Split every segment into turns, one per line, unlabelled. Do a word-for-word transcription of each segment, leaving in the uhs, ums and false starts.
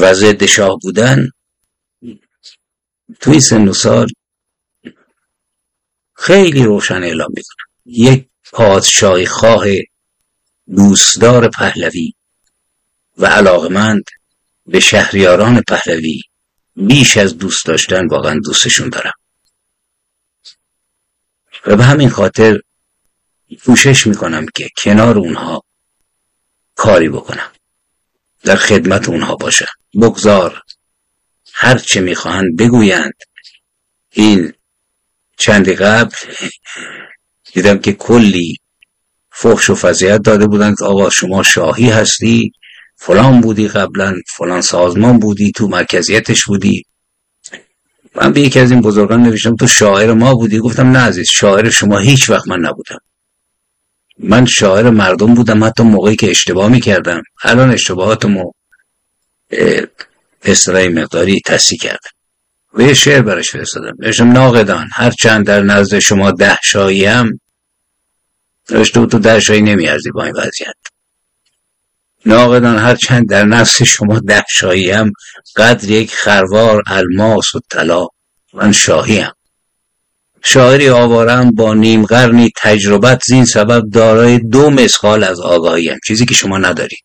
و ضد شاه بودن توی سن و سال خیلی روشن اعلام میکنن. یک پادشاهی خواه دوستدار پهلوی و علاقمند به شهریاران پهلوی بیش از دوست داشتن واقعا دوستشون دارم و به همین خاطر کوشش میکنم که کنار اونها کاری بکنم، در خدمت اونها باشم. بگذار هر چه میخواهند بگویند. این چندی قبل دیدم که کلی فحش و فضیحت داده بودن که آقا شما شاهی هستی، فلان بودی قبلا، فلان سازمان بودی، تو مرکزیتش بودی. من به یکی از این بزرگان نوشتم تو شاعر ما بودی. گفتم نه عزیز، شاعر شما هیچ وقت من نبودم. من شاعر مردم بودم، حتی موقعی که اشتباه میکردم. الان اشتباهاتمو اصطلاحی مقداری تصحیح کردم و یه شعر برش فرستادم. نوشتم ناقدان هرچند در نزد شما ده شاییم، نوشته تو ده شایی نمیارزی با این وضعیت. ناقدان هرچند در نفس شما ده شاییم، قدر یک خروار الماس و طلا من شاهیم. شاعری آوارم با نیم قرنی تجربت، زین سبب دارای دو مسقال از آگاهیم، چیزی که شما ندارید.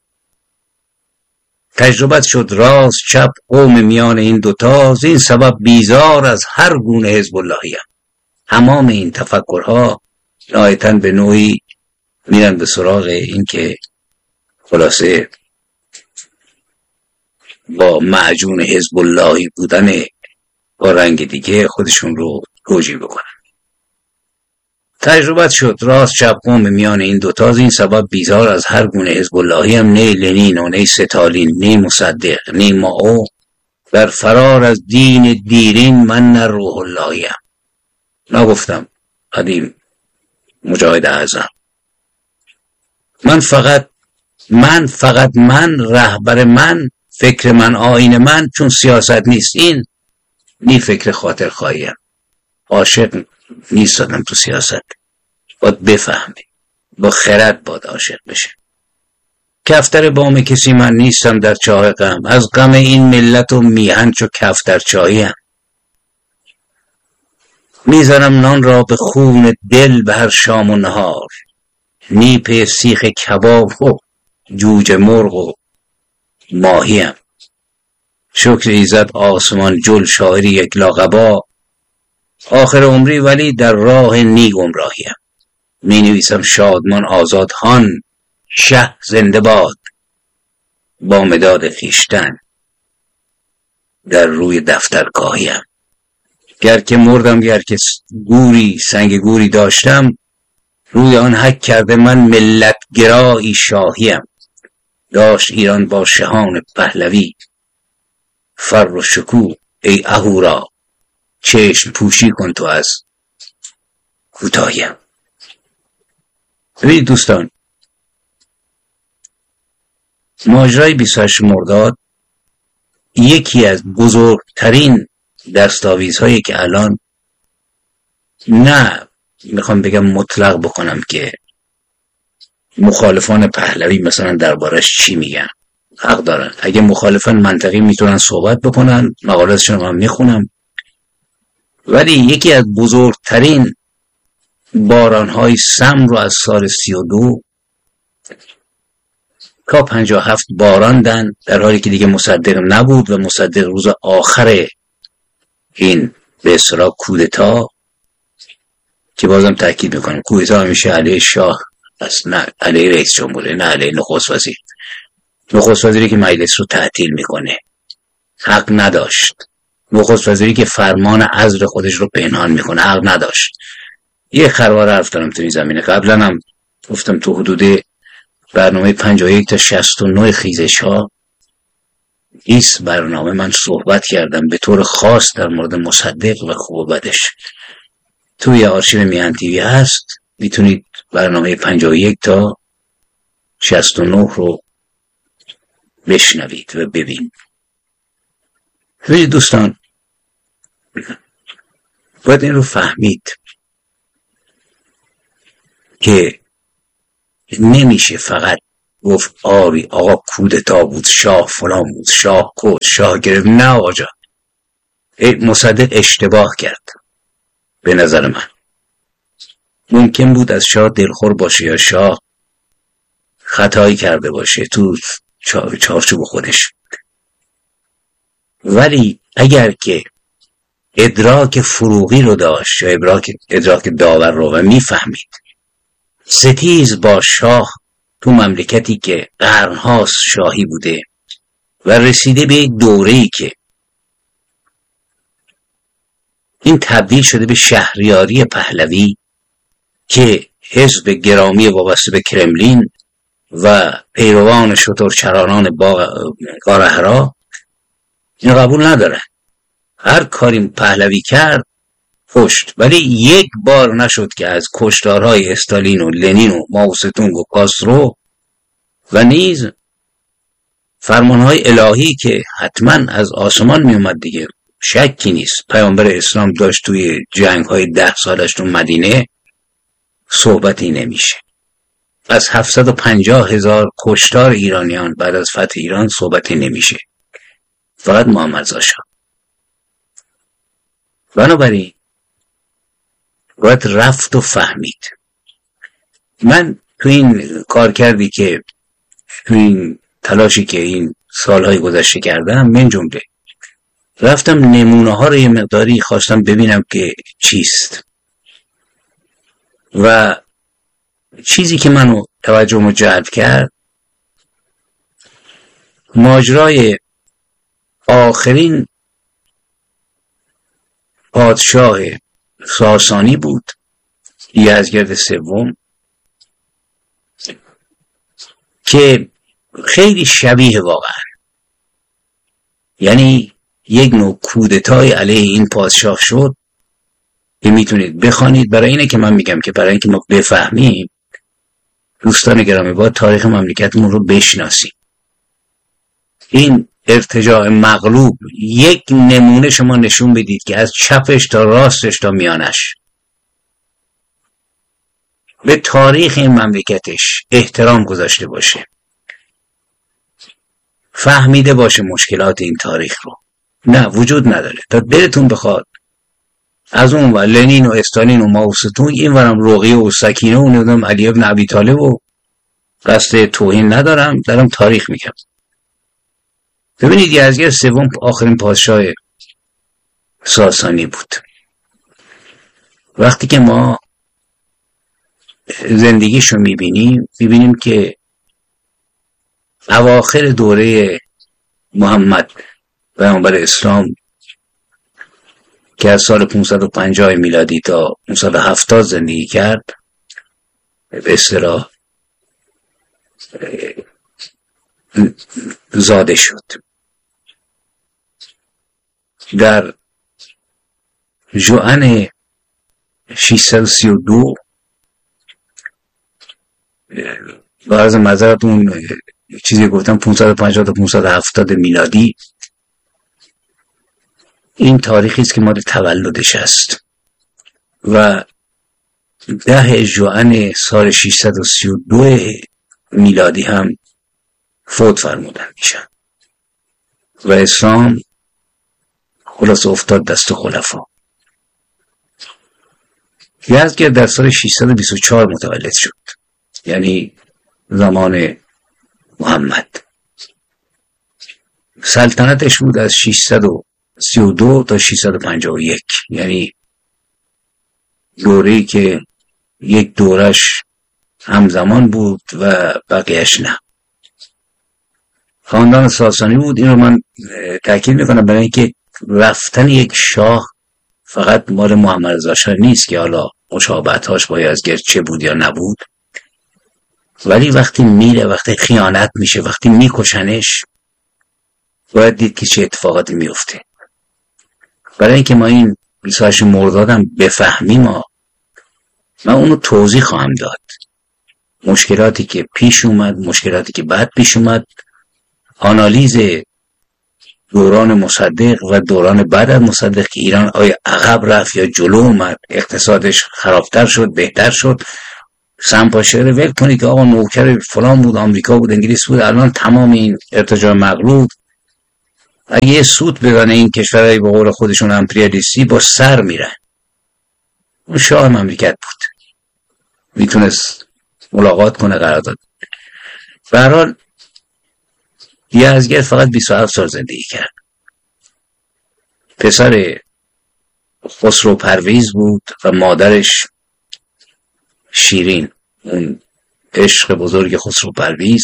تجربت شد راست چپ قوم میان این دوتا، زین سبب بیزار از هر گونه حزب اللهیم. تمام این تفکرها نهایتاً به نوعی میرن به سراغ این که خلاصه با معجون حزب اللهی بودن با رنگ دیگه خودشون رو توجیه بکنن. تجربت شد راست چپ قوم میان این دوتا، این سبب بیزار از هر گونه حزب اللهی هم، نه لنین و نه ستالین، نه مصدق، نه مائو، در فرار از دین دیرین من نه روح اللهی هم. نگفتم قدیم مجاهد اعظم، من فقط من فقط من رهبر من، فکر من آیین من، چون سیاست نیست این نی فکر خاطر خواهیم. عاشق نیستم تو سیاست، باید بفهمی، با خرد باید عاشق بشه. کفتر بام کسی من نیستم در چاه غم، از غم این ملت و میهن چو کفتر چایی هم. میزنم نان را به خون دل به هر شام و نهار، نیپ سیخ کباب و جوجه مرغ و ماهیم. شکر ایزد آسمان جل شاعری یک لاغبا، آخر عمری ولی در راه نی گمراهیم. می نویسم شادمان آزاد هان، شه زنده باد، با مداد خویشتن در روی دفترگاهیم. گر که مردم، گر که گوری سنگ گوری داشتم، روی آن حک کرده من ملت گرایی شاهیم. داشت ایران با شهان پهلوی فر و شکوه، ای اهورا چشم پوشی کن تو از کوتاهیم. ببینید دوستان، ماجرای بیست و هشت مرداد یکی از بزرگترین دستاویزهایی که الان، نه میخوام بگم مطلق بکنم که مخالفان پهلوی مثلا دربارش چی میگن، حق دارن. اگه مخالفان منطقی میتونن صحبت بکنن، مقالاتشون هم میخونم. ولی یکی از بزرگترین بارانهای سم رو از سال سی و دو تا پنجاه و هفت باراندن، در حالی که دیگه مصدق نبود و مصدق روز آخر این به اصطلاح کودتا، که بازم تاکید میکنم کودتا همیشه علیه شاه است، نه علیه رئیس جمهوره، نه علیه نخست وزیر. نخست وزیری که مجلس رو تعطیل میکنه حق نداشت. نخست وزیری که فرمان عزل خودش رو پنهان میکنه حق نداشت. یه خروار حرف دارم تو این زمینه، قبلا هم گفتم تو حدود برنامه پنجاه و یک تا شصت و نه خیزش ها ایست برنامه من صحبت کردم به طور خاص در مورد مصدق و خوب و بدش. توی آرشیو میهن تیوی هست، میتونید برنامه پنجاه و یک تا شصت و نه رو بشنوید و ببینید. ببینید دوستان، باید این رو فهمید که نمیشه فقط گفت آری آقا کودتا بود، شاه فلان بود، شاه کود، شاه گرفت. نه آقا جان، مصدق اشتباه کرد. به نظر من ممکن بود از شاه دلخور باشه یا شاه خطایی کرده باشه تو چارچوب خودش، ولی اگر که ادراک فروغی رو داشت یا ادراک, ادراک داور رو و میفهمید ستیز با شاه تو مملکتی که قرنهاست شاهی بوده و رسیده به یک دوره‌ای که این تبدیل شده به شهریاری پهلوی که حزب گرامی وابسته به کرملین و پیروان شترچرانان غارهرا این قبول نداره. هر کاری پهلوی کرد کشت، ولی یک بار نشد که از کشتارهای استالین و لنین و مائو زedونگ و کاسترو و نیز فرمانهای الهی که حتما از آسمان می اومد دیگه، شکی نیست پیامبر اسلام داشت توی جنگ های ده سالش تو مدینه، صحبتی نمیشه. از هفتصد و پنجاه هزار کشتار ایرانیان بعد از فتح ایران صحبتی نمیشه، فقط محمد رضا شاه. بنابراین باید رفت و فهمید. من تو این کار کردی که تو این تلاشی که این سالهای گذشته کردم، من جمله رفتم نمونه ها رو یه مقداری خواستم ببینم که چیست و چیزی که منو توجهمو جلب کرد ماجرای آخرین پادشاه ساسانی بود، یزدگرد سوم، که خیلی شبیه واقعا، یعنی یک نوع کودتای علیه این پادشاه شد که میتونید بخوانید. برای اینه که من میگم که برای اینکه ما بفهمیم دوستان گرامی باید تاریخ مملکتمون رو بشناسیم. این ارتجاع مغلوب یک نمونه شما نشون بدید که از چپش تا راستش تا میانش به تاریخ این مملکتش احترام گذاشته باشه، فهمیده باشه مشکلات این تاریخ رو. نه، وجود نداره. تا دلتون بخواد از اون و لنین و استالین و مائو زedونگ، این ورم رقیه و سکینه و نمیدونم علی ابن ابی طالب و قصد توهین ندارم، دارم تاریخ میگم. ببینید یزدگرد سوم آخرین پادشاه ساسانی بود. وقتی که ما زندگیشو میبینیم میبینیم که اواخر دوره محمد پیامبر اسلام که از سال پانصد و پنجاه میلادی تا پانصد و هفتاد زندگی کرد، به اصطلاح زاده شد. در ژوئن ششصد و سی و دو بعض مذارتون چیزی گفتم پانصد و پنجاه تا پانصد و هفتاد میلادی، این تاریخی است که مال تولدش است و ده ژوئن سال ششصد و سی و دو میلادی هم فوت فرمودن میشن و اسلام خلاص افتاد دست خلفا. یزدگرد در سال ششصد و بیست و چهار متولد شد، یعنی زمان محمد. سلطنتش بود از ششصد و سی و دو تا ششصد و پنجاه و یک، یعنی دوره‌ای که یک دورش همزمان بود و بقیهش نه. خاندان ساسانی بود. این رو من تاکید میکنم برای اینکه رفتن یک شاه فقط مال محمد رضا شاه نیست که حالا مشابهتاش با یزدگرد چه بود یا نبود، ولی وقتی میره، وقتی خیانت میشه، وقتی میکشنش، باید دید که چه اتفاقاتی میفته. برای اینکه ما این بیست و هشت مردادم بفهمیم، ما من اونو توضیح خواهم داد. مشکلاتی که پیش اومد، مشکلاتی که بعد پیش اومد، آنالیز دوران مصدق و دوران بعد از مصدق که ایران آیا عقب رفت یا جلو اومد، اقتصادش خرابتر شد، بهتر شد، سمپاشر رو ول کنید که آقا نوکر فلان بود، آمریکا بود، انگلیس بود، الان تمام این ارتجاع مغلوب اگه یه سوت بزنه این کشورهای به قول خودشون امپریالیستی با سر میرن. اون شاه مملکت بود، میتونست ملاقات کنه، قرارداد. به هر حال یزدگرد فقط بیست و هفت سال زندگی کرد. پسر خسرو پرویز بود و مادرش شیرین، اون عشق بزرگ خسرو پرویز.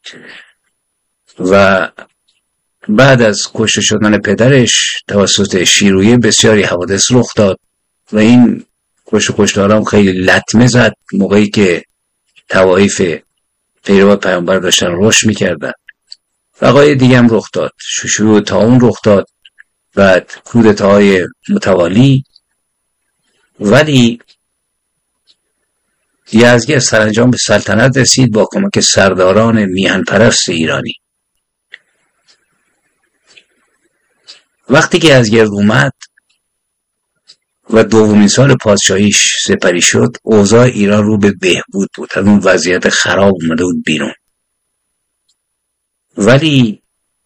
و بعد از کشته شدن پدرش توسط شیرویه بسیاری حوادث رخ داد و این کشته کشتاران خیلی لطمه زد موقعی که طوایف پیرو پیامبر داشتن رشد میکردن. وقایع دیگه هم رخ داد، شیوع طاعون رخ داد، بعد کودتاهای متوالی. ولی یزدگرد سرانجام به سلطنت رسید با کمک سرداران میهن پرست ایرانی. وقتی که یزدگرد اومد و دومین سال پادشاهیش سپری شد، اوضاع ایران رو به بهبود بود، از اون وضعیت خراب اومده بود بیرون. ولی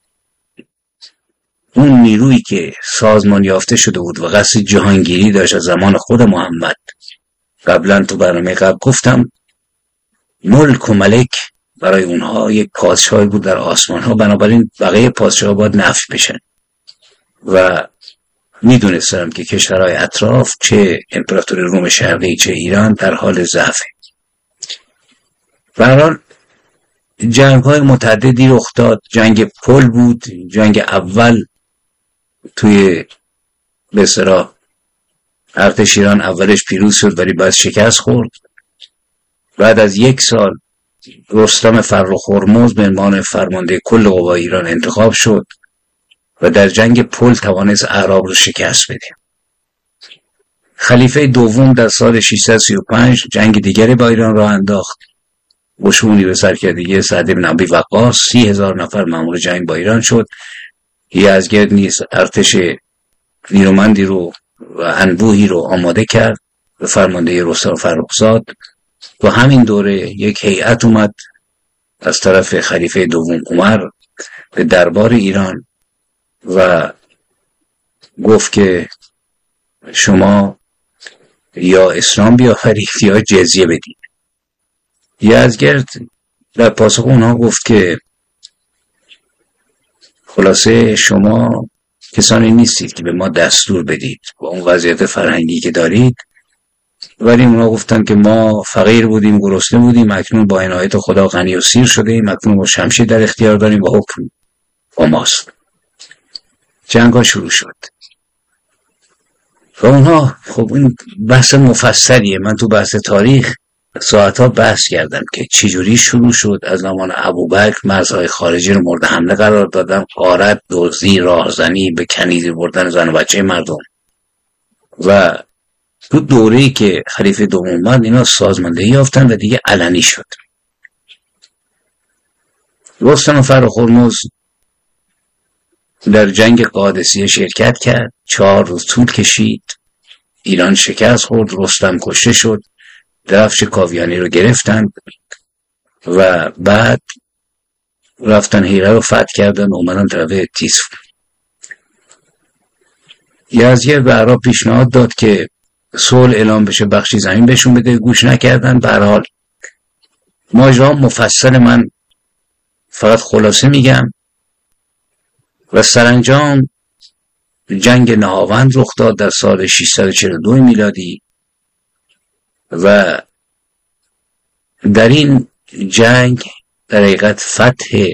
اون نیرویی که سازمان یافته شده بود و قصد جهانگیری داشت از زمان خود محمد، قبلا تو برنامه قبل گفتم ملک و ملک برای اونها یک پادشاهی بود در آسمان ها، بنابراین بقیه پادشاه باید نفی بشن و میدونستم که کشورهای اطراف چه امپراتوری روم شرقی چه ایران در حال ضعفه. به هر حال جنگ های متعددی رخ داد. جنگ پل بود، جنگ اول توی به اصطلاح ارتش ایران اولش پیروز شد ولی بعد شکست خورد. بعد از یک سال رستم فرخ هرمز به عنوان فرمانده کل قوای ایران انتخاب شد و در جنگ پل توانست اعراب رو شکست بده. خلیفه دوم در سال ششصد و سی و پنج جنگ دیگری با ایران راه انداخت، قشونی به سرکردگی سعد بن ابی وقاص. سی هزار نفر مأمور جنگ با ایران شد. یزدگرد نیز ارتش نیرومندی رو و انبوهی رو آماده کرد به فرمانده رستم فرخزاد. و همین دوره یک هیئت اومد از طرف خلیفه دوم عمر به دربار ایران و گفت که شما یا اسلام بیاورید یا جزیه بدید. یزدگرد در پاسخ اونها گفت که خلاصه شما کسانی نیستید که به ما دستور بدید با اون وضعیت فرهنگی که دارید. ولی اونا گفتن که ما فقیر بودیم، گرسنه بودیم، اکنون با عنایت خدا غنی و سیر شدیم، اکنون ما شمشیر در اختیار داریم و حکم با ماست. جنگ ها شروع شد و اونها خب این بحث مفصلیه، من تو بحث تاریخ ساعتها بحث کردم که چجوری شروع شد. از زمان ابوبکر مرزهای خارجی رو مورد حمله قرار دادن، غارت، دزدی، راهزنی، به کنیزی بردن زن و بچه مردم. و تو دوره‌ای که خلیفه دوم اومد اینا سازماندهی یافتن و دیگه علنی شد. رستم فرخ هرمز در جنگ قادسیه شرکت کرد، چهار روز طول کشید، ایران شکست خورد، رستم کشته شد، درفش کاویانی رو گرفتند و بعد رفتن هیره رو فتح کردن و اومدن طرف تیسفون. یزدگرد به اعراب پیشنهاد داد که صلح اعلام بشه، بخشی زمین بهشون بده، گوش نکردن. به هر حال ماجرا مفصل، من فقط خلاصه میگم. و سرانجام جنگ نهاوند رخ داد در سال ششصد و چهل و دو میلادی و در این جنگ در حقیقت فتح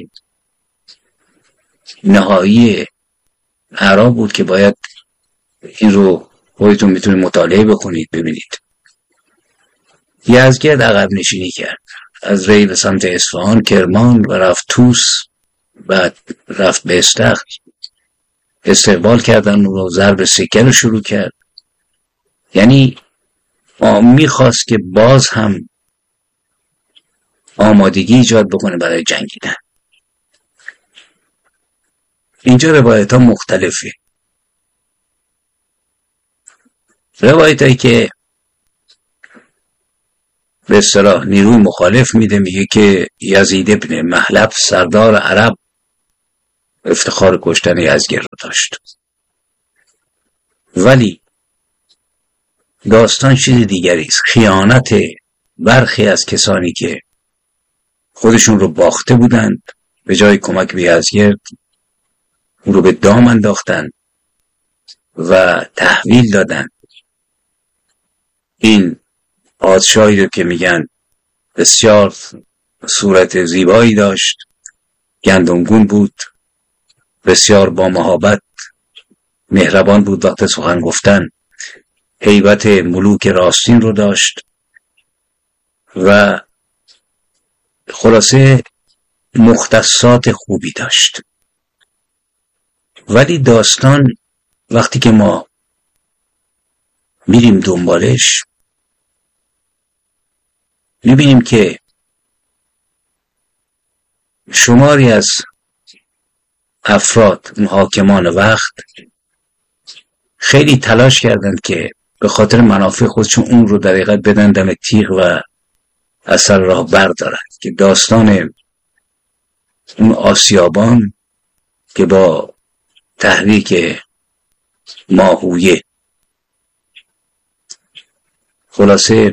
نهایی اعراب بود که باید این رو خودتون میتونید مطالعه بکنید ببینید. یزدگرد عقب نشینی کرد، از ری به سمت اصفهان، کرمان و رفت توس، بعد رفت به استخر. استقبال کردن و ضرب سکه رو شروع کرد. یعنی میخواست که باز هم آمادگی ایجاد بکنه برای جنگیدن. اینجا روایت ها مختلفه. روایت هایی که به اصطلاح نیروی مخالف میده، میگه که یزید ابن محلب سردار عرب افتخار کشتن یزدگرد رو داشت. ولی داستان چیز دیگری است. خیانت برخی از کسانی که خودشون رو باخته بودند، به جای کمک به یزدگرد اون رو به دام انداختند و تحویل دادند. این پادشاهی رو که میگن بسیار صورت زیبایی داشت، گندمگون بود، بسیار با محبت مهربان بود وقت سخن گفتن، هیبت ملوک راستین رو داشت و خلاصه مختصات خوبی داشت. ولی داستان وقتی که ما میریم دنبالش میبینیم که شماری از افراد، اون حاکمان وقت، خیلی تلاش کردند که به خاطر منافع خودشون اون رو در حقیقت بدن دم تیغ و اثر راه بردارند. که داستان اون آسیابان که با تحریک ماهویه خلاصه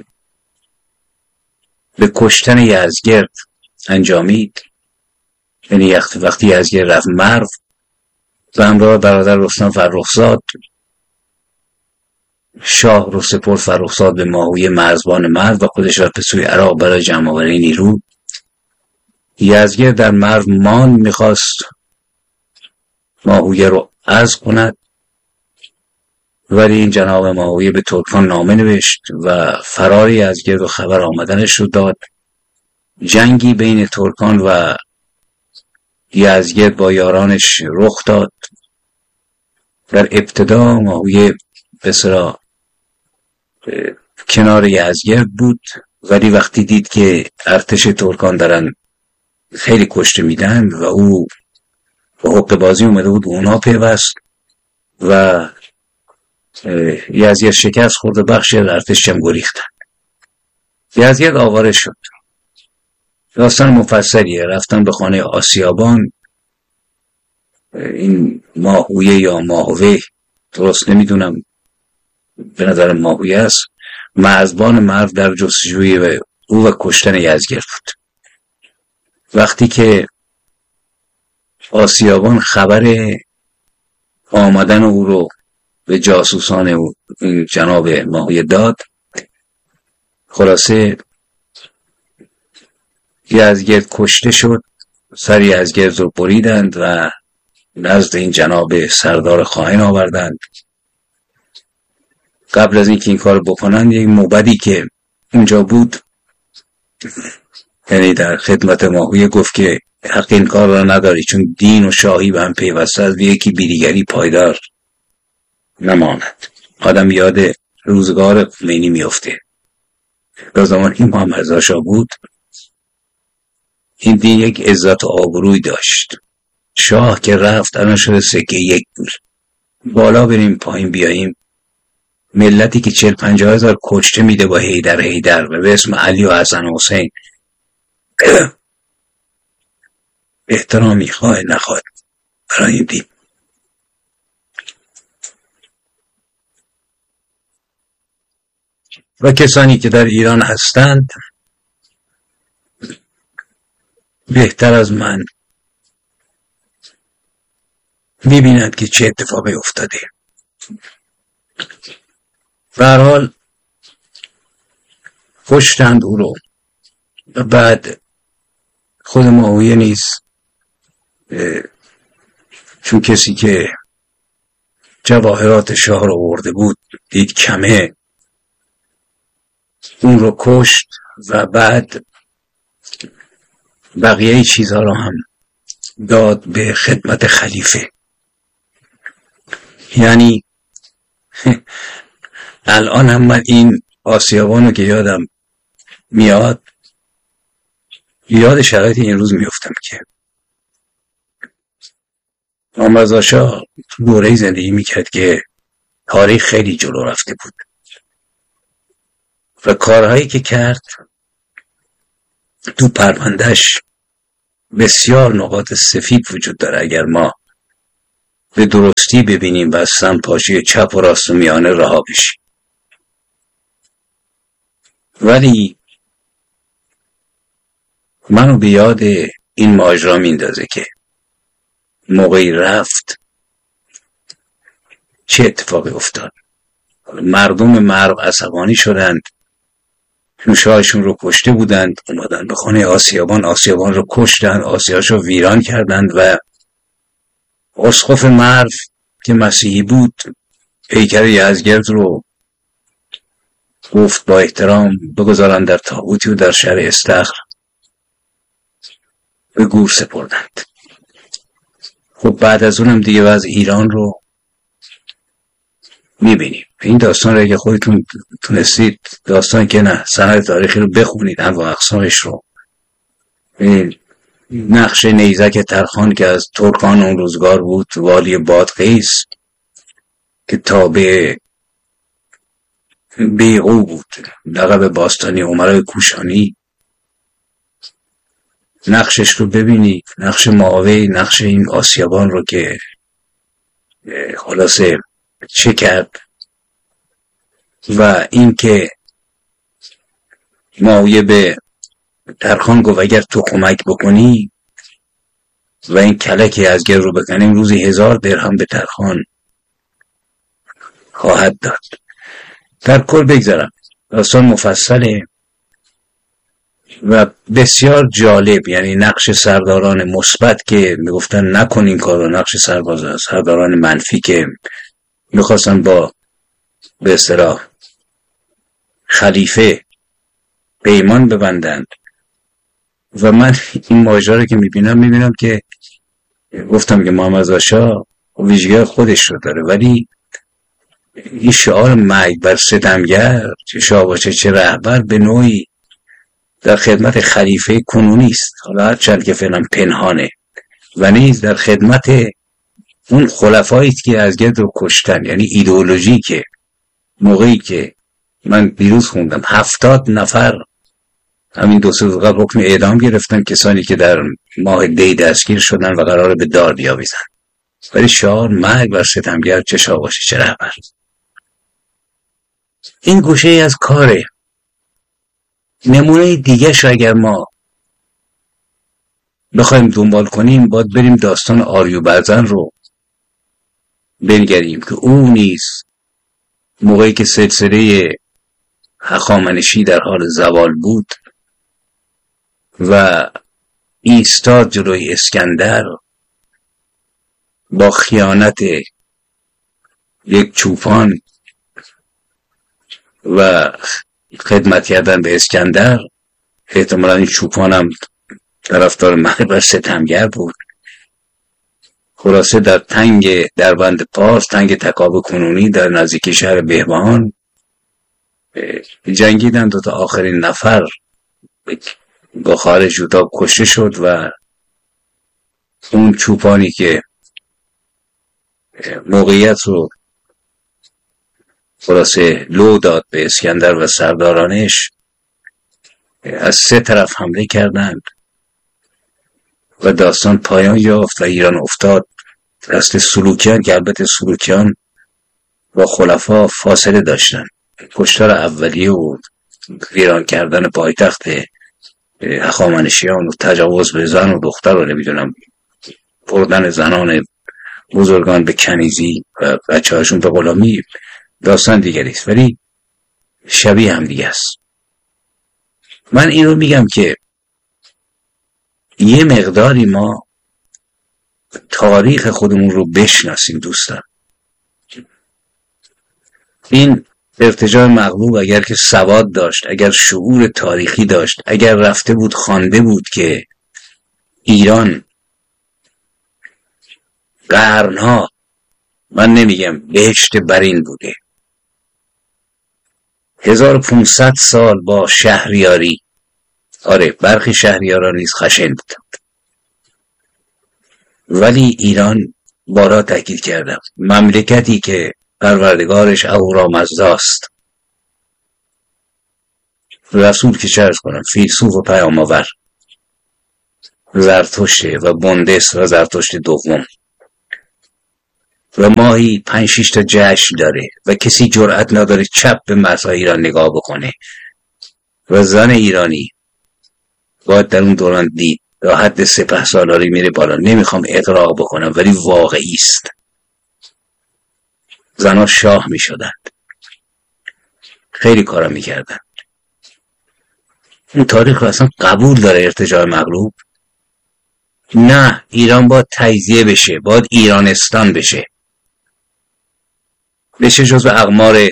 به کشتن یزدگرد انجامید، یعنی وقتی یزدگرد رفت مرو و همراه برادر رستم فرخزاد، شاه رو سپرد فرخزاد به ماهویه مرزبان مرو و خودش رفت به سوی عراق برای جمع آوری نیرو. یزدگرد در مرو ماند، میخواست ماهویه رو عزل کند، ولی این جناب ماهویه به ترکان نامه نوشت و فرار یزدگرد و خبر آمدنش رو داد. جنگی بین ترکان و یزدگرد با یارانش رخ داد. در ابتدا ماهویه بسرا کنار یزدگرد بود، ولی وقتی دید که ارتش ترکان دارن خیلی کشته میدن و او به حق بازی اومده بود اونا پیوست و یزدگرد شکست خورد و بخشی از ارتش هم گریختن. یزدگرد آواره شد. داستان مفصلیه. رفتن به خانه آسیابان، این ماهویه یا ماهوه درست نمیدونم، به نظر ماهویه است، مرزبان مرو در جستجوی او و کشتن یزدگرد بود. وقتی که آسیابان خبر آمدن او رو به جاسوسان او جناب ماهویه داد، خلاصه یزدگرد کشته شد. سر یزدگرد رو بریدند و نزد این جناب سردار خائن آوردند. قبل از اینکه این کار بکنند یک موبدی که اونجا بود، یعنی در خدمت ماهویه، گفت که حق این کار را نداری، چون دین و شاهی به هم پیوسته است و یکی بیدیگری پایدار نماند. آدم یاد روزگار خمینی میفته. در زمان این محمد رضا شاه بود، این دین یک عزت و آبروی داشت. شاه که رفت الان شده سکه یک پول. بالا بریم پایین بیاییم، ملتی که چل پنجاه هزار کشته میده با حیدر حیدر و به اسم علی و حسن و حسین احترامی خواه نخواد برای این دین. و کسانی که در ایران هستند بهتر از من میبینند که چه اتفاقی افتاده. به هر حال کشتند او رو و بعد خود ماهویه نیز، چون کسی که جواهرات شاه رو آورده بود دید کمه، اون رو کشت و بعد بقیه چیزها رو هم داد به خدمت خلیفه. یعنی الان هم من این آسیابانو که یادم میاد، یاد شرایط این روز میفتم که محمد رضا شاه تو دوره‌ای زندگی میکرد که تاریخ خیلی جلو رفته بود و کارهایی که کرد تو پروندهش بسیار نقاط سفید وجود داره. اگر ما به درستی ببینیم و از سمپاشی چپ و راست و میانه رها بشیم. ولی منو به یاد این ماجرا میندازه که موقعی رفت چه اتفاقی افتاد. مردم مرو عصبانی شدند، نوشهایشون رو کشته بودند، اومدن به خانه آسیابان، آسیابان رو کشتند، آسیاش رو ویران کردند و اسقف مرو که مسیحی بود پیکر یزگرد رو گفت با احترام بگذارن در تابوتی و در شهر استخر به گور سپردند. خب بعد از اونم دیگه وضع ایران رو میبینیم. این داستان رو اگه خودتون تونستید، داستان که نه، سند تاریخی رو بخونید انواع اقسامش رو. نقش نیزک ترخان که از ترکان اون روزگار بود، والی بادغیس که تابع بیغو بود، لقب باستانی عمرای کوشانی، نقشش رو ببینید، نقش معاوی، نقش این آسیابان رو که خلاصه چه کرد و این که معاویه به ترخان گفت اگر تو کمک بکنی و این کلکی از گر رو بکنیم روزی هزار درهم به ترخان خواهد داد. در کل بگذارم داستان مفصله و بسیار جالب، یعنی نقش سرداران مثبت که میگفتن نکن این کار، و نقش سرداران منفی که میخواستن با به اصطلاح خلیفه پیمان ببندند. و من این ماجرا رو که میبینم میبینم که گفتم که محمد رضا شاه ویژگی خودش رو داره، ولی این شعار مرگ بر ستمگر، چه شاه باشه چه رهبر، به نوعی در خدمت خلیفه کنونی است، حالا هرچند که فعلا پنهانه، و نیز در خدمت اون خلفایی که از گرد رو کشتن. یعنی ایدئولوژی که موقعی که من دیروز خوندم هفتاد نفر همین دو سه روز قبل حکم اعدام گرفتن، کسانی که در ماه دی دستگیر شدن و قراره به دار بیاویزن، ولی شعار مرگ بر ستمگر، چه شاه باشه چه رهبر. این گوشه ای از کاره. نمونه دیگه شو اگر ما بخوایم دنبال کنیم باید بریم داستان آریوبرزن رو بنگریم که او نیز موقعی که سلسله هخامنشی در حال زوال بود و ایستاد جلوی اسکندر با خیانت یک چوپان و خدمت کردن به اسکندر، احتمالا این چوپان هم طرفدار مرگ بر ستمگر بود. خلاصه در تنگ دربند پارس، تنگ تکاب کنونی در نزدیکی شهر بهبهان جنگیدند و تا آخرین نفر با خارج جوتا کشته شد و اون چوپانی که موقعیت رو خلاصه لو داد به اسکندر و سردارانش، از سه طرف حمله کردند و داستان پایان یافت و ایران افتاد دست سلوکیان، که البته سلوکیان با خلفا فاصله داشتن. کشتار اولیه و ویران کردن پایتخت هخامنشیان و تجاوز به زن و دختر و نمیدونم بردن زنان بزرگان به کنیزی و بچه هاشون به غلامی داستان دیگری است، ولی شبیه هم دیگه است. من این رو میگم که یه مقداری ما تاریخ خودمون رو بشناسیم دوستان. این ارتجاع مغلوب اگر که سواد داشت، اگر شعور تاریخی داشت، اگر رفته بود خوانده بود که ایران قرنها، من نمیگم بهشت برین بوده، هزار و پونصد سال با شهریاری، آره برخی شهریاران نیز خشن بود، ولی ایران بارها تاکید کردم مملکتی که پروردگارش اهورامزداست رسول که چه عرض کنم، فیلسوف و پیام آور زرتشته و بندس و زرتشت دوم و ماهی پنج شش تا جشن داره و کسی جرأت نداره چپ به مرزهای ایران نگاه بکنه و زن ایرانی باید در اون دوران دید تا حد سپه سالاری میره بالا. نمیخوام اغراق بکنم ولی واقعی است. زنها شاه میشدند، خیلی کارا میکردن. این تاریخ رو اصلا قبول داره ارتجاع مغلوب؟ نه، ایران باید تجزیه بشه، باید ایرانستان بشه، بشه جزو اقمار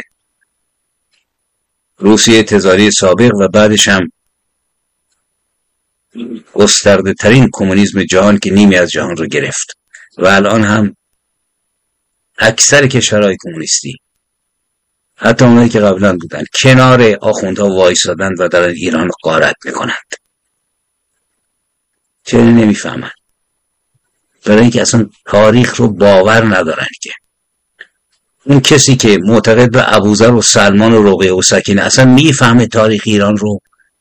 روسیه تزاری سابق و بعدش هم گسترده ترین کمونیسم جهان که نیمی از جهان رو گرفت و الان هم اکثر کشورهای کمونیستی، حتی اونایی که قبلا بودن، کنار آخوندها وایسادن و دارن ایران غارت میکنند. چرا نمیفهمن؟ برای اینکه اصلا تاریخ رو باور ندارن. که اون کسی که معتقد به ابوذر و سلمان و رقیه و سکینه اصلا میفهمه تاریخ ایران رو؟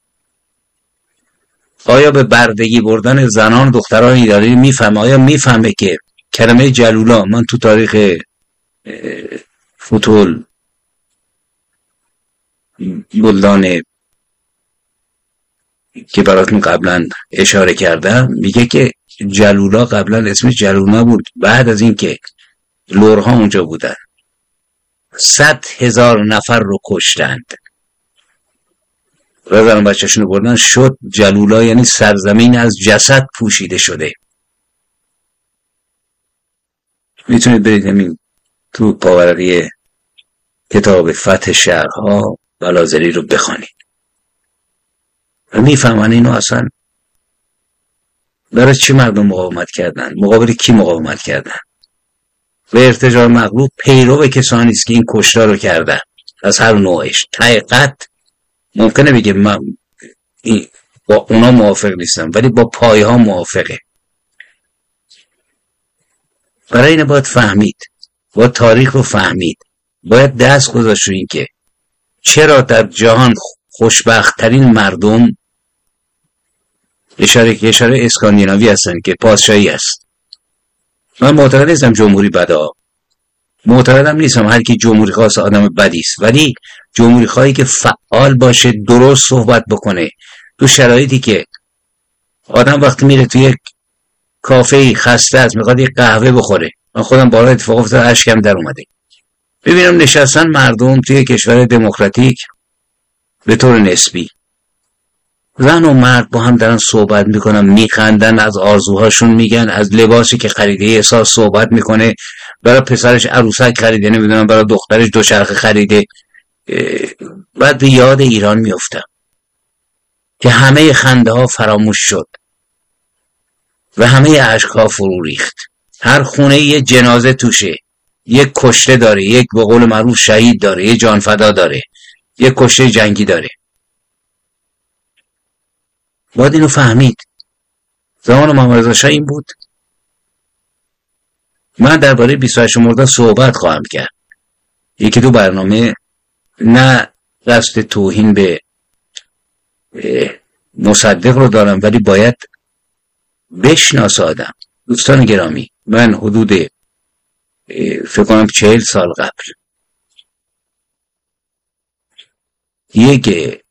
آیا به بردگی بردن زنان و دختران ایرانی میفهمه؟ آیا میفهمه که کلمه جلولا، من تو تاریخ فوتول بلدان که براتون قبلا اشاره کردم میگه که جلولا قبلا اسمش جلولا بود، بعد از اینکه لورها اونجا بودن صد هزار نفر رو کشتند و زن بچه‌شون رو بردن، شد جلولا، یعنی سرزمین از جسد پوشیده شده. میتونید برید همین تو پاورقی کتاب فتح شهرها بلازری رو بخوانید و میفهمن اینو اصلا برای چی مردم مقاومت کردن، مقابل کی مقاومت کردن. و ارتجاع مغلوب پیرو کسانی است که این کشتار رو کردن از هر نوعش. حقیقت ممکنه بگه من با اونا موافق نیستم ولی با پایه ها موافقه. برای اینه باید فهمید، باید تاریخ رو فهمید، باید دست گذاشت رو این که چرا در جهان خوشبخت ترین مردم اشاره که اشاره اسکاندیناوی هستن که پادشاهی است. من معتقد نیستم جمهوری بدا، معتقدم نیستم هر کی جمهوری خواست آدم بدی است، ولی جمهوری خواهی که فعال باشه، درست صحبت بکنه تو شرایطی که آدم وقتی میره تو یک کافه خسته است میخواد یک قهوه بخوره. من خودم بارها اتفاق افتاد اشکم در اومده ببینم نشستن مردم توی کشور دموکراتیک به طور نسبی، زن و مرد با هم دارن صحبت میکنن، میخندن، از آرزوهاشون میگن، از لباسی که خریده احساس صحبت میکنه، برای پسرش عروسک خریده، نمیدونم برای دخترش دوچرخه خریده. بعد به یاد ایران میافتم که همه خنده ها فراموش شد و همه عشق ها فرو ریخت. هر خونه یه جنازه توشه، یک کشته داره، یک به قول معروف شهید داره، یک جان فدا داره، یک کشته جنگی داره. باید اینو فهمید. زمان محمد رضا شاه این بود. من درباره بیست و هشت مرداد صحبت خواهم کرد، یکی دو برنامه، نه قصد توهین به مصدق رو دارم ولی باید بشناس آدم. دوستان گرامی، من حدود فکر کنم چهل سال قبل یک،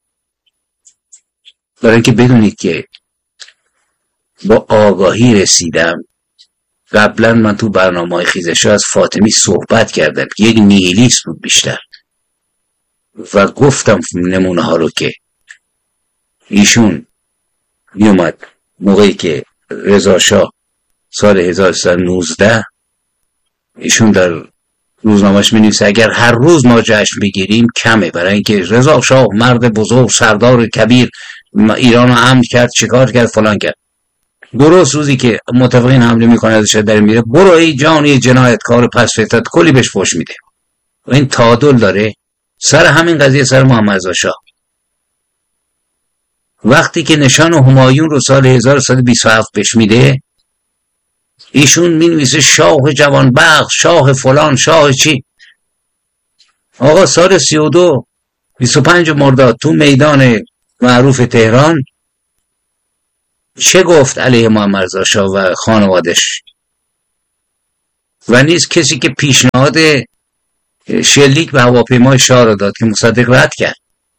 برای اینکه بدونید که با آگاهی رسیدم، قبلا من تو برنامه‌های خیزش‌ها از فاطمی صحبت کردم که یک نیهیلیست بود بیشتر و گفتم نمونه ها رو که ایشون میومد موقعی که رضا شاه سال هزار و سیصد و نوزده ایشون در روزنامه‌اش می‌نویسه اگر هر روز ما جشن بگیریم کمه، برای اینکه رضا شاه مرد بزرگ، سردار کبیر، ایران رو امن کرد، چیکار کرد، فلان کرد. درست روزی که متفقین حمله میکنه ازش در میره، برو ای جانی جنایتکار پس فطرت، کلی بهش فحش میده. و این تعادل داره. سر همین قضیه سر محمد رضا شاه وقتی که نشان همایون رو سال هزار و سیصد و بیست و هفت بهش میده، ایشون مینویسه شاه جوانبخت، شاه فلان، شاه چی. آقا سال سی و دو بیست و پنج مرداد تو میدان معروف تهران چه گفت علیه محمد رضا شاه و خانوادش؟ و نیز کسی که پیشنهاد شلیک به هواپیمای شاه را داد که مصدق رد کرد.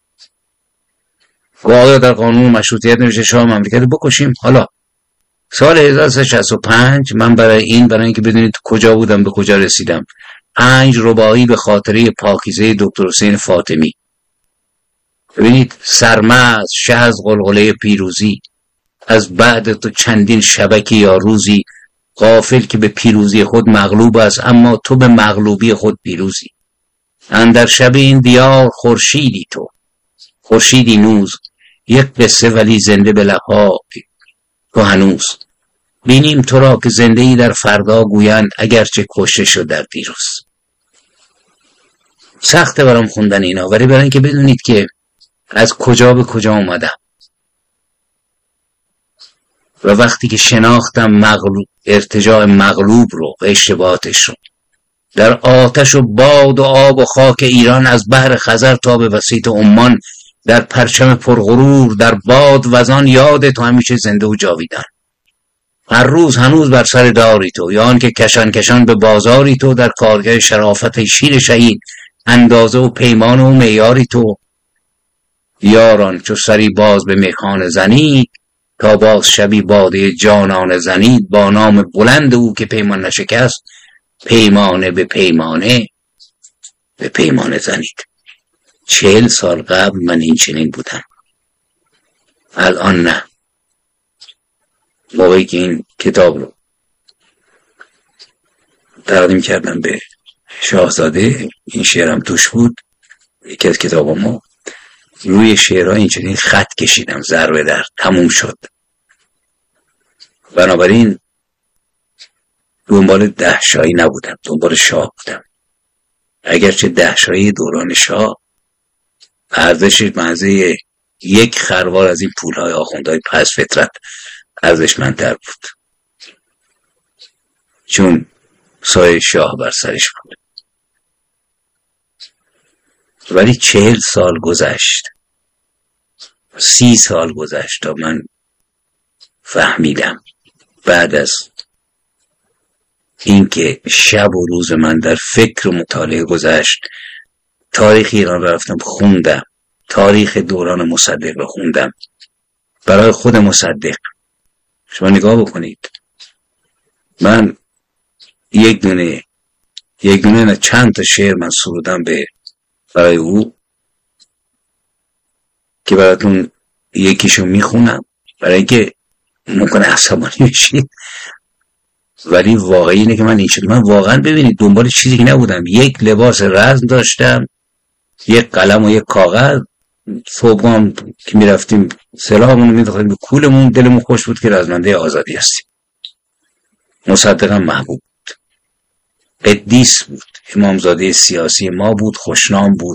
گفت آیا در قانون مشروطیت نوشته شاه مملکت بکشیم؟ حالا سال هزار و سیصد و شصت و پنج من برای این برای اینکه بدونید کجا بودم به کجا رسیدم، پنج رباعی به خاطره پاکیزه دکتر حسین فاطمی. ببینید سرمست شه از غلغله پیروزی، از بعد تو چندین شبکی یا روزی، غافل که به پیروزی خود مغلوب است اما تو به مغلوبی خود پیروزی. اندر شب این دیار خورشیدی تو، خورشیدی نوز، یک قصه ولی زنده به لبها تو هنوز. بینیم تو را که زنده ای در فردا گویند اگرچه کشته شد در دیروز. سخته برام خوندن اینا، ولی برای اینکه بدونید که از کجا به کجا اومدم. و وقتی که شناختم مغلوب ارتجاع مغلوب رو و اشتباهاتش رو، در آتش و باد و آب و خاک ایران از بحر خزر تا به وسیط عمان، در پرچم پرغرور در باد وزان یاد تو همیشه زنده و جاویدان. هر روز هنوز بر سر داری تو، یا آن که کشان کشان به بازاری تو، در کارگاه شرافت شیر شهید اندازه و پیمان و معیاری تو. یاران چو سری باز به میخانه زنید، تا باز شبی باده جانان زنید. با نام بلند او که پیمان نشکست، پیمانه به پیمانه به پیمانه زنید. چهل سال قبل من این چنین بودم، الان نه. موقعی که این کتاب رو تقدیم کردم به شاهزاده، این شعرم توش بود، یکی از کتابامو، روی شعرها این چنین خط کشیدم ضربه در، تموم شد. بنابراین دنبال دهشایی نبودم، دنبال شاه بودم. اگرچه دهشایی دوران شاه ارزشش منزه یک خروار از این پولهای آخوندهای پس فطرت ارزشمندتر بود، چون سایه شاه بر سرش بود. ولی چهل سال گذشت، سی سال گذشت تا من فهمیدم، بعد از اینکه شب و روز من در فکر و مطالعه گذشت، تاریخ ایران را رفتم خوندم، تاریخ دوران مصدق را خوندم برای خود مصدق. شما نگاه بکنید، من یک دونه یک دونه نه چند تا شعر من سرودم به برای او که براتون یکیشو میخونم برای اینکه ممکنه عصبانی بشید، ولی واقعی اینه که من این شد. من واقعا ببینید دنبال چیزی که نبودم. یک لباس رزم داشتم، یک قلم و یک کاغذ. صبحام که میرفتیم سلاحمون رو میداختیم به کولمون، دلمون خوش بود که رزمنده آزادی هستیم. مصدقم محبوب بود، قدیس بود، امامزاده سیاسی ما بود، خوشنام بود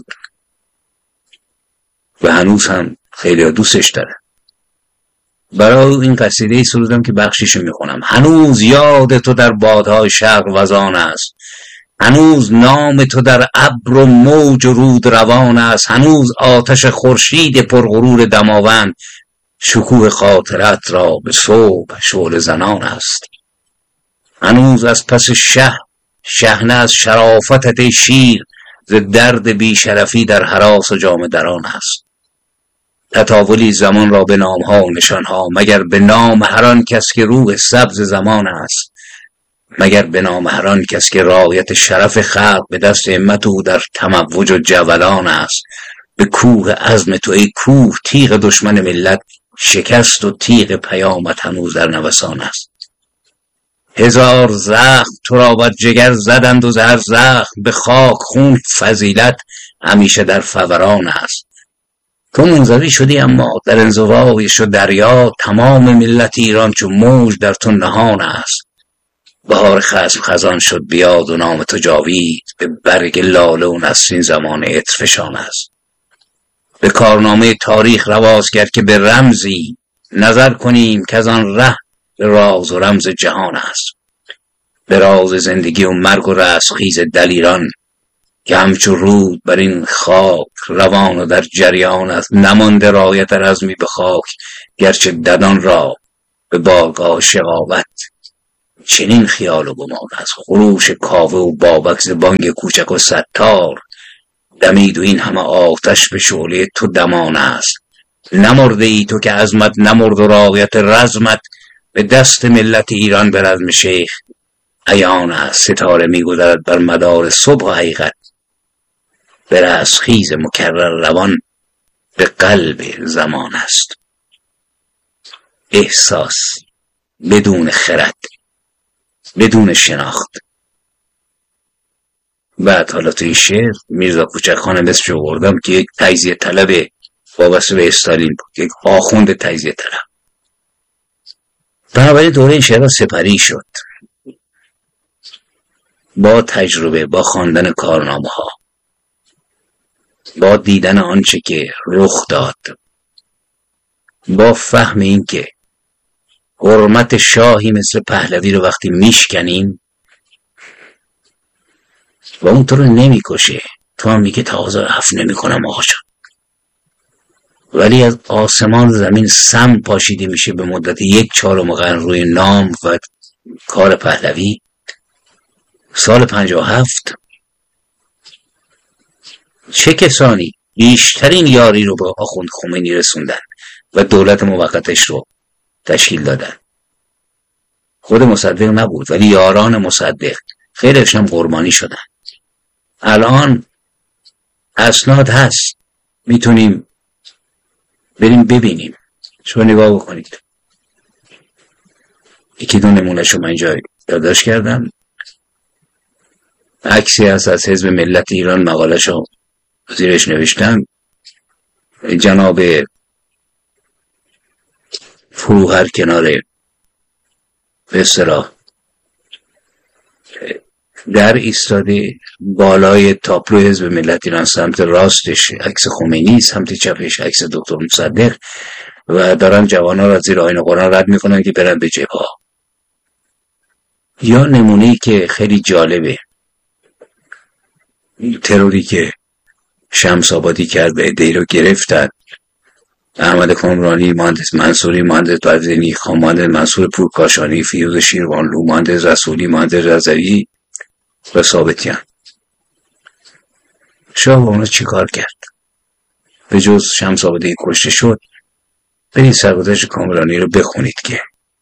و هنوز هم خیلی دوستش دارن. برای این قصیده سرودم که بخشیشو میخونم. هنوز یاد تو در بادهای شرق وزان است، هنوز نام تو در ابر و موج و رود روان است، هنوز آتش خورشید پرغرور دماوند شکوه خاطرت را به صبح شعله زنان است. هنوز از پس شه شهنه از شرافتت شیر، ز درد بیشرفی در هراس و جامه دران است. تطاولی زمان را به نامها و نشانها، مگر به نام هر آن کس که روح سبز زمان است. مگر به نام هر آن کس که رایت شرف خلق به دست همت او در تموج و جولان است. به کوه عزم تو ای کوه تیغ دشمن ملت شکست و تیغ پیامت هنوز در نوسان است. هزار زخم تو را بر جگر زدند و هر زخم به خاک خون فضیلت همیشه در فوران است. تو منزوی شدی اما در انزوای شد دریا، تمام ملت ایران چون موج در تو نهان است. بهار خصم خزان شد بیاد و نام تو جاوید، به برگ لاله و نسرین زمان عطر فشان است. به کارنامه تاریخ رواز کرد که به رمزی نظر کنیم که از آن ره به راز و رمز جهان است. به راز زندگی و مرگ و رستخیز دلیران که همچو رود بر این خاک روان و در جریان است، نمانده رایت رزمی به خاک، گرچه ددان را به بارگاه شقاوت. چنین خیال و گمان است خروش کاوه و بابک ز بانگ کوچک و ستار، دمید و این همه آتش به شعله تو دمان است. نمرده ای تو که عزمت نمرد و رایت رزمت، به دست ملت ایران به رزم شیخ عیان است. ستاره می گذرد بر مدار صبح و حقیقت، به رستخیز مکرر روان به قلب زمان است. احساس بدون خرد، بدون شناخت. بعد حالا تو این شعر میرزا کوچکخان مثل آوردم که یک تجزیه طلب وابسته به استالین بود، یک آخوند تجزیه طلب. بنابراین دوره این شعر سپری شد با تجربه، با خواندن کارنامه ها، با دیدن آنچه که رخ داد، با فهم این که حرمت شاهی مثل پهلوی رو وقتی میشکنیم و اون تو رو نمیکشه، تو هم میگه تقاضا عفو نمیکنم آقا جان، ولی از آسمان زمین سم پاشیده میشه به مدت یک چهارم قرن روی نام و کار پهلوی. سال پنجاه و هفت چه کسانی بیشترین یاری رو به آخوند خمینی رسوندن و دولت موقتش رو تشکیل دادن؟ خود مصدق نبود، ولی یاران مصدق خیلیش هم قربانی شدن. الان اسناد هست، میتونیم بریم ببینیم. شما نگاه بکنید، یکی دو نمونه‌شو من اینجا یادداشت کردم. عکسی هست از حزب ملت ایران، مقاله‌شو زیرش نوشتم. جناب فروهر کنار به اصطلاح در ایستاده، بالای تابلو حزب ملت ایران سمت راستش عکس خمینی، سمت چپش عکس دکتر مصدق و دارن جوانان را زیر آیین قرآن رد میکنن که برن به جبهه. یا نمونه‌ای که خیلی جالبه، تروری که شمس آبادی کرد به عده‌ای رو گرفتن، احمد کامرانی، مهندس منصوری، مهندس برزینی خان، مهندس منصور پورکاشانی، فیروز شیروانلو، مهندس رسولی، مهندس رضوی و ثابتیان. شاه با اونا چی کار کرد؟ به جز شمس آبادی کشته شد. برید سرگذشت کامرانی رو بخونید که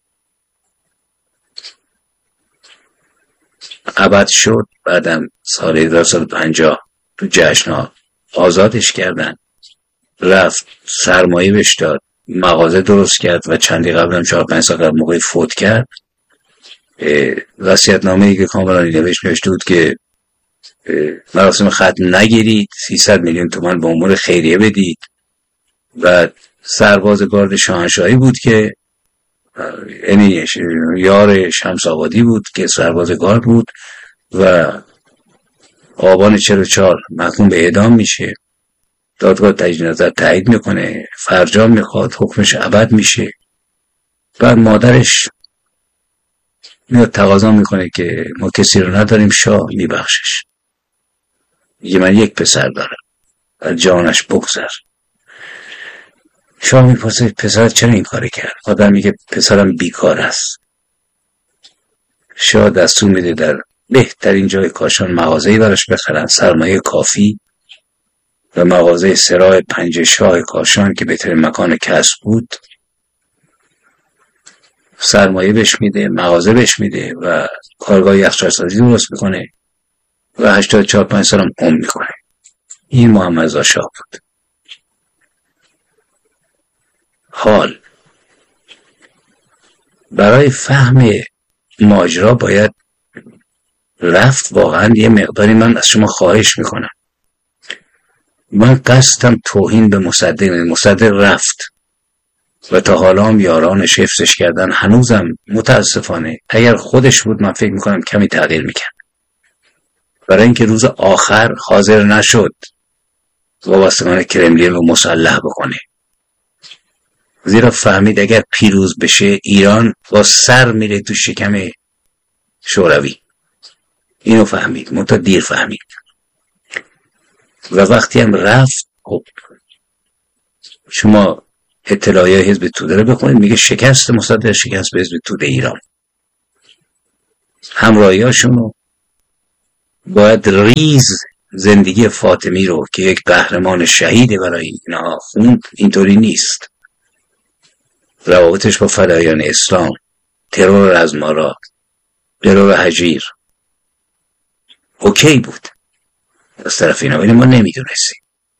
ابد شد. بعدم سال هزار و سیصد و پنجاه تو جشن‌ها آزادش کردن، رفت سرمایه بهش داد، مغازه درست کرد و چندی قبل هم چهار پنج سال قبل موقعی فوت کرد. وصیت‌نامه‌ای که کامرانی نوشت نوشته بود که مراسم ختم نگیرید، سیصد میلیون تومان به امور خیریه بدید. و سرباز گارد شاهنشاهی بود که یعنی یار شمس آبادی بود که سرباز گارد بود و آبان چهل و چهار محکوم به اعدام میشه. دادگاه تجدید نظر تایید میکنه، فرجام میخواد، حکمش ابد میشه. بعد مادرش میاد تقاضا میکنه که ما کسی رو نداریم، شاه میبخشش، میگه من یک پسر دارم و جانش بگذر. شاه میپرسه پسر چرا این کاری کرد؟ مادر میگه پسرم بیکار است. شاه دستور میده در بهترین جای کاشان مغازه‌ای براش بخرن، سرمایه کافی، و مغازه سراح پنج شاه کاشان که بهترین مکان کسب بود سرمایه بهش میده، مغازه بهش میده و کارگاه یخچال‌سازی درست میکنه و هشتاد و چهار پنج سالم عمر میکنه. این محمد رضا شاه بود. حال برای فهم ماجرا باید رفت. واقعا یه مقداری من از شما خواهش میکنم، من قصدم توهین به مصدق نیست. مصدق رفت و تا حالا هم یارانش حفظش کردن. هنوزم متاسفانه اگر خودش بود من فکر میکنم کمی تغییر میکرد، برای اینکه روز آخر حاضر نشد وابستگان کرملین رو مسلح بکنه، زیرا فهمید اگر پیروز بشه ایران با سر میره تو شکم شوروی. اینو فهمید، منتها دیر فهمید. و وقتی هم رفت، خب شما اطلاعیه حزب توده رو بخونید، میگه شکست مصدق، شکست به حزب توده ایران. همراهیاشونو باید ریز زندگی فاطمی رو که یک قهرمان شهیده برای اینها خوند، اینطوری نیست. روابطش با فدایان اسلام، ترور رزمارا، ترور هجیر اوکی بود از طرف اینا، ولی ما نمیدونستیم.